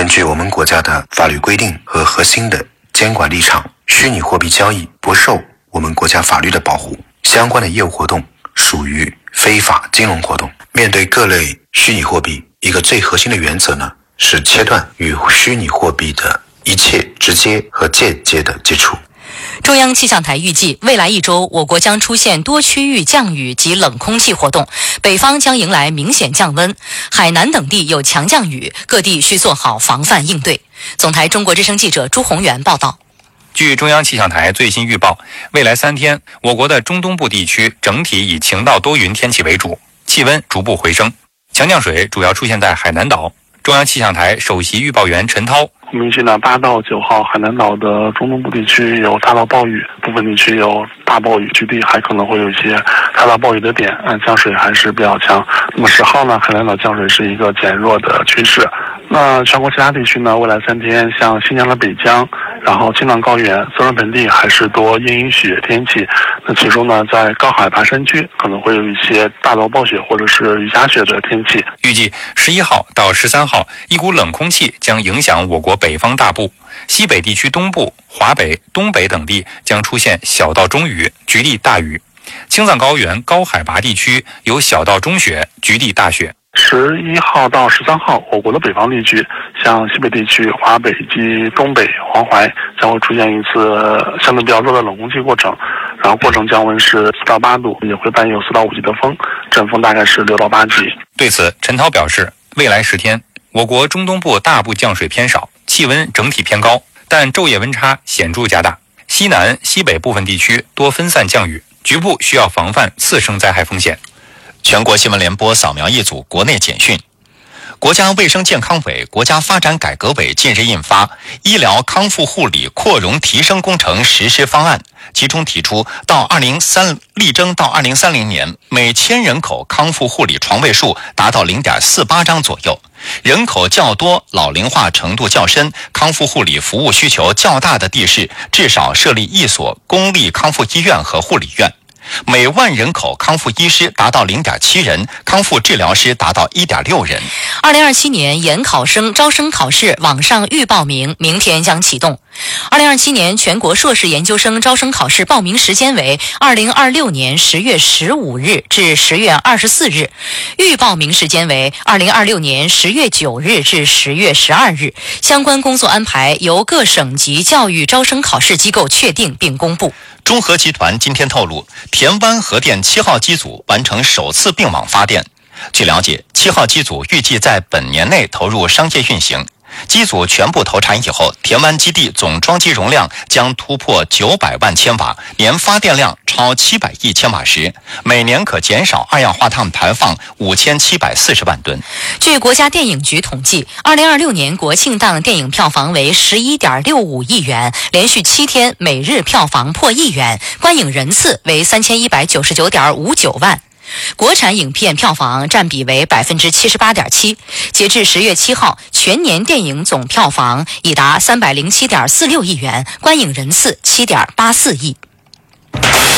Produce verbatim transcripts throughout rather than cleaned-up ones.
根据我们国家的法律规定和核心的监管立场，虚拟货币交易不受我们国家法律的保护，相关的业务活动属于非法金融活动。面对各类虚拟货币，一个最核心的原则呢，是切断与虚拟货币的一切直接和间接的接触。 中央气象台预计，未来一周我国将出现多区域降雨及冷空气活动，北方将迎来明显降温，海南等地有强降雨，各地需做好防范应对。总台中国之声记者朱宏元报道。 据中央气象台最新预报，未来三天，我国的中东部地区整体以晴到多云天气为主，气温逐步回升，强降水主要出现在海南岛。中央气象台首席预报员陈涛， 我们预计呢，八到九号海南岛的中东部地区有大到暴雨，部分地区有大暴雨，局地还可能会有一些大到暴雨的点，嗯，降水还是比较强。那么十号呢，海南岛降水是一个减弱的趋势。那全国其他地区呢，未来三天，像新疆的北疆，然后青藏高原、四川盆地还是多阴雨雪天气。那其中呢，在高海拔山区可能会有一些大到暴雪或者是雨夹雪的天气。 预计十一号到十三号，一股冷空气将影响我国北方大部，西北地区东部、华北、东北等地将出现小到中雨，局地大雨。青藏高原高海拔地区有小到中雪，局地大雪。 十一号到十三号，我国的北方地区，像西北地区、华北及东北、黄淮，将会出现一次相对比较弱的冷空气过程，然后过程降温是四到八度，也会伴有四到五级的风，阵风大概是六到八级。 对此，陈涛表示，未来十天，我国中东部大部降水偏少，气温整体偏高，但昼夜温差显著加大。西南、西北部分地区多分散降雨，局部需要防范次生灾害风险。 全国新闻联播扫描一组国内简讯。国家卫生健康委、国家发展改革委近日印发《医疗康复护理扩容提升工程实施方案》，其中提出，到二零三力争到二零三零年，每千人口康复护理床位数达到零点四八张左右。人口较多、老龄化程度较深、康复护理服务需求较大的地市，至少设立一所公立康复医院和护理院。每万人口康复医师达到零点七人，康复治疗师达到一点六人。 二零二七年研考生招生考试网上预报名明天将启动。二零二七年全国硕士研究生招生考试报名时间为二零二六年十月十五日至十月二十四日，预报名时间为二零二六年十月九日至十月十二日。相关工作安排由各省级教育招生考试机构确定并公布。 中核集团今天透露，田湾核电七号机组完成首次并网发电。据了解，七号机组预计在本年内投入商业运行。机组全部投产以后，田湾基地总装机容量将突破九百万千瓦，年发电量超七百亿千瓦时，每年可减少二氧化碳排放五千七百四十万吨。 据国家电影局统计，二零二六年国庆档电影票房为十一点六五亿元，连续七天每日票房破亿元，观影人次为三千一百九十九点五九万。国产影片票房占比为百分之七十八点七，截至十月七号，全年电影总票房已达三百零七点四六亿元，观影人次七点八四亿。 您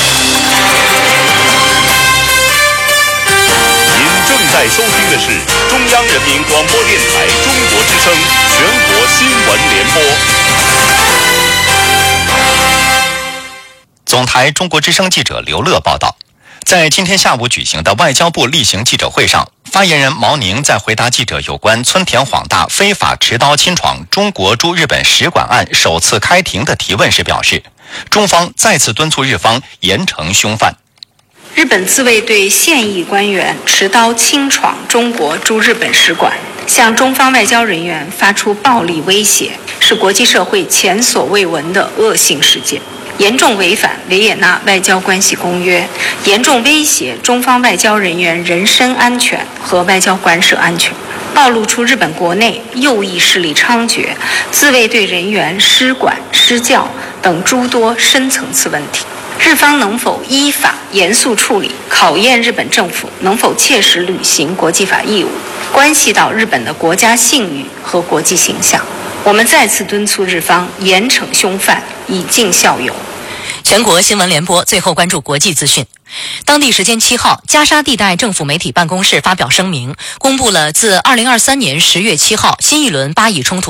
正在收听的是中央人民广播电台中国之声全国新闻联播。 总台中国之声记者刘乐报道。在今天下午举行的外交部例行记者会上，发言人毛宁在回答记者有关村田晃大非法持刀侵闯中国驻日本使馆案首次开庭的提问时表示，中方再次敦促日方严惩凶犯。 日本自卫队现役官员持刀侵闯中国驻日本使馆，向中方外交人员发出暴力威胁，是国际社会前所未闻的恶性事件，严重违反维也纳外交关系公约，严重威胁中方外交人员人身安全和外交官舍安全，暴露出日本国内右翼势力猖獗、自卫队人员失管失教等诸多深层次问题。日方能否依法严肃处理，考验日本政府能否切实履行国际法义务，关系到日本的国家信誉和国际形象。我们再次敦促日方严惩凶犯，以儆效尤。 全国新闻联播最后关注国际资讯。当地时间七号，加沙地带政府媒体办公室发表声明，公布了自二零二三年十月七号新一轮巴以冲突